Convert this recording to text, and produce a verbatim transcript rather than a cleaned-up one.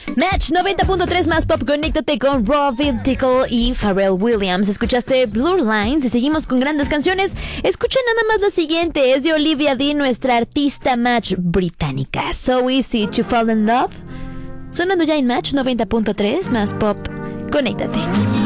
Match noventa punto tres más pop, conéctate con Robbie Tickle y Pharrell Williams. Escuchaste Blue Lines y seguimos con grandes canciones. Escucha nada más la siguiente, es de Olivia Dean, nuestra artista Match británica. So Easy to Fall in Love. Sonando ya en Match noventa punto tres más pop, conéctate.